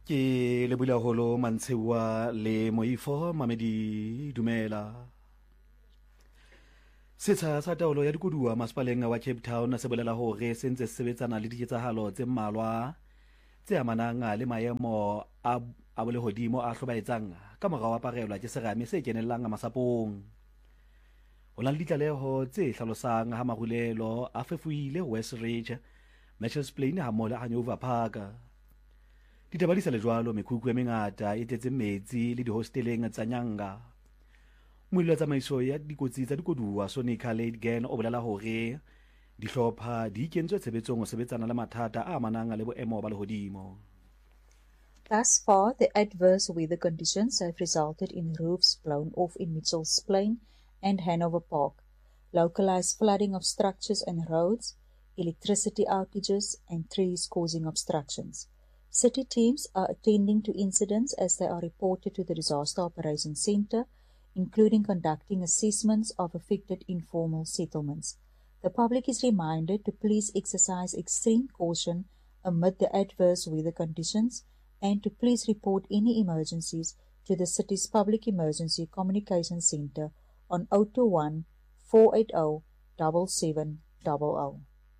Ke le bula holo Mantshewa le Moifo Mamedi dumela. Setsha sa taolo ya dikoduwa masepaleng wa Cape Town se bolela hore se ntse se sebetsana le diketsahalo tse mmalwa tse amanang le maemo a bolehodimo a hlobaetsang ka morao wa parelwa ke serame se kenellang masapong. Ho na le ditlaleho tse hlalosang ha marulelo a fefuile West Ridge, Mitchells Plain ha mmoho le Hanover Park. Ditaba di sa le jwalo, mekhukhu e mengata e tletse metsi le dihosteleng tsa Nyanga. Mollo wa tsamaiso ya dikotsi tsa dikoduwa Sonica Leitgen o bolela hore dihlopha di kentswe tshebetsong ho sebetsana le mathata a amanang le boemo ba lehodimo. Thus far, the adverse weather conditions have resulted in roofs blown off in Mitchells Plain and Hanover Park, localized flooding of structures and roads, electricity outages, and trees causing obstructions. City teams are attending to incidents as they are reported to the Disaster Operations Centre, including conducting assessments of affected informal settlements. The public is reminded to please exercise extreme caution amid the adverse weather conditions and to please report any emergencies to the city's Public Emergency Communications Centre on 021 480 7700.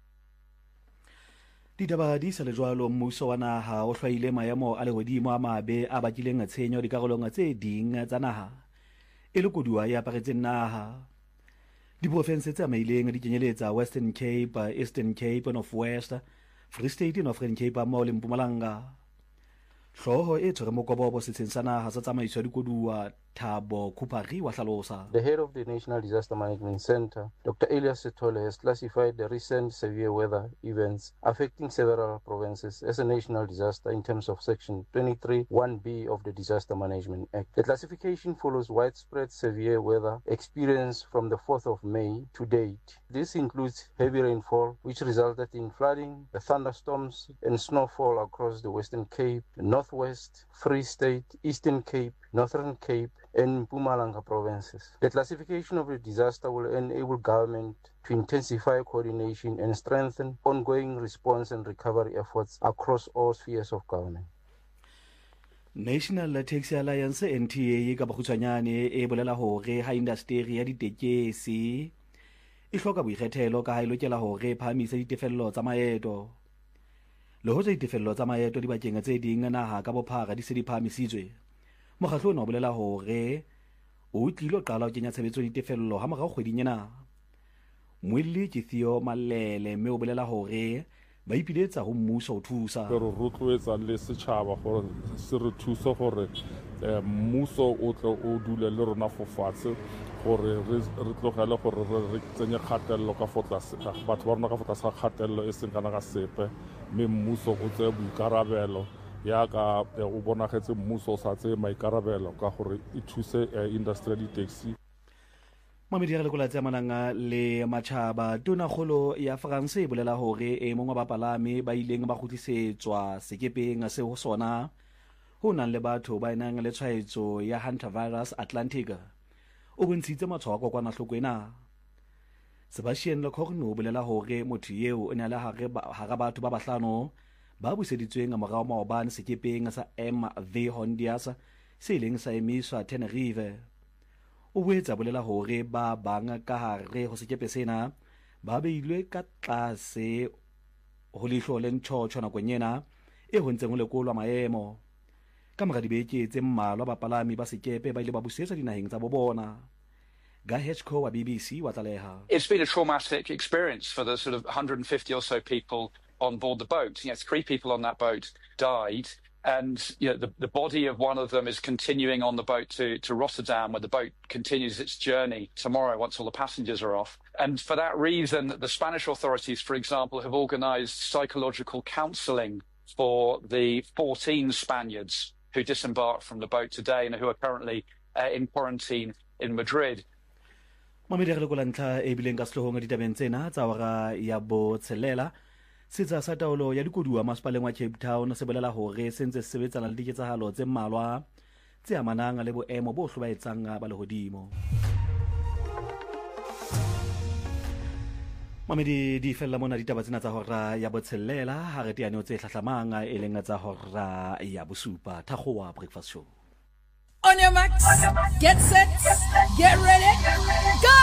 Ditaba di sa le jwalo, mmuso wa naha o hlwaile maemo a lehodimo a mabe a bakileng tshenyo dikarolong tse ding tsa naha e le koduwa e aparetseng naha. Diprofense tse amaileng di kenyeletsa Western Cape, Eastern Cape, North West, Free State, Northern Cape mmoho le Mpumalanga. Hloho e tshwere mokobobo setsheng sa naha sa tsamaiso ya dikoduwa Thabo Khupari wa hlalosa. The head of the National Disaster Management Center, Dr. Elias Sithole, has classified the recent severe weather events affecting several provinces as a national disaster in terms of Section 23(1)(b) of the Disaster Management Act. The classification follows widespread severe weather experienced from the 4th of May to date. This includes heavy rainfall, which resulted in flooding, thunderstorms, and snowfall across the Western Cape, Northwest, Free State, Eastern Cape, Northern Cape, and Mpumalanga provinces. The classification of the disaster will enable government to intensify coordination and strengthen ongoing response and recovery efforts across all spheres of government. National Taxi Alliance NTA ka bakgutshwanyane e bolela hore ha industry ya ditekesi e hloka boikgethelo ka ha e lokela hore phahamise ditefello tsa maeto. Le hoja ditefello tsa maeto di bakeng tse ding naha ka bophara di se di phahamisitswe, mokgatlo ona o bolela hore o tlilo qala ho kenya tshebetso ditefello ha morao kgweding ena. Moelli ke Theo Malele mme o bolela hore ba ipiletsa ho mmuso ho thusa. Re rotloetsa le setjhaba gore se re thusa gore mmuso o tle o dule le rona fofatshe gore re tlogele gore re tsenye kgatelelo ka fotlase batho ba rona ka fotlase kgatelelo e seng kana ka sepe, mme mmuso o tse boikarabelo ya ka o bonagetse mmuso o sa tse maikarabelo ka gore e thuse industry ya di-taxi. Mamedi ya lekola tse amanang le matjhaba, tona kgolo ya France e bolela hore e mongwe wa bapalami ba ileng ba kgutlisetswa sekepeng se ho sona ho nang le batho ba nang le tshwaetso ya hantavirus Atlantic o bontshitse matshwao a kokwanahloko ena. Sebastian Lecornu o bolela hore motho eo o ne a le hara batho ba bahlano ba buseditsweng morao maobane sekepeng sa MV Hondias se ileng sa emiswa Tenerife. O boetsa bolela hore ba bang ka hare ho sekepe sena ba beilwe ka tlase ho leihlo le ntjhotjho nakong ena e ho ntseng ho lekolwa maemo. Ka mora dibeke tse mmalwa bapalami ba sekepe ba ile ba busetswa dinaheng tsa bobona. Guy Hedgecoe wa BBC wa tlaleha. It's been a traumatic experience for the sort of 150 or so people on board the boat. 3 people on that boat died. And the body of one of them is continuing on the boat to Rotterdam, where the boat continues its journey tomorrow once all the passengers are off. And for that reason, the Spanish authorities, for example, have organised psychological counselling for the 14 Spaniards who disembarked from the boat today and who are currently in quarantine in Madrid. Mamedi ya lekola ntlha e bileng ka sehloohong ditabeng tsena tsa hora ya botshelela. Setsa sa taolo ya dikoduwa masepaleng wa Cape Town se bolela hore se ntse se sebetsana le diketsahalo tse mmalwa tse amanang le boemo bo hlobaetsang ba lehodimo. mamedi di fella mona ditaba tsena tsa hora ya botshelela ha re teane o tse hlahlamang e leng tsa hora ya bosupa Thakgoa breakfast show. On your marks, get set, get ready, go!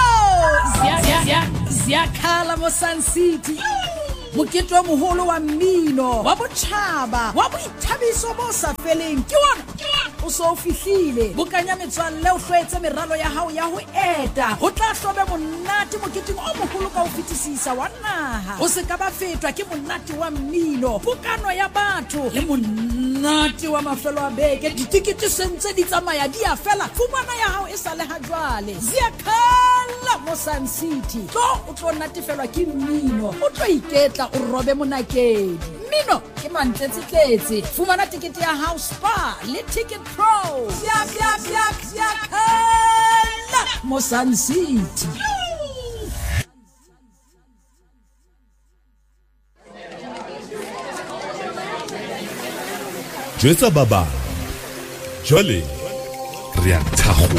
Ziyakhala mo Sun City. Mokete wa moholo wa mmino wa botjhaba wa boithabiso bo sa feleng ke wona o so fihlile bokanya metswalle o hlwetse meralo ya hao ya ho eta ho tla hlobe monate moketeng o moholo ka ho fetisisa wa naha o se ka ba fetwa ke monate wa mmino bokano ya batho le monate wa mafelo a beke ditikete sentse di tsamaya di a fela fumana ya hao e sa le ha jwale Ziyakhala mo Sun City o tlo natefelwa ke mmino o tlo iketla o robe monakedi mmino ke mantletsetletse fumana tikete ya House Bar le Ticket Pro Ziyakhala mo Sun City. Jwetsa baba jole re a thakgola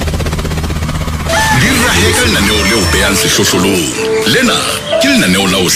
Diraheka lenaneo leo behang sehlohlolong lena ke lenaneo la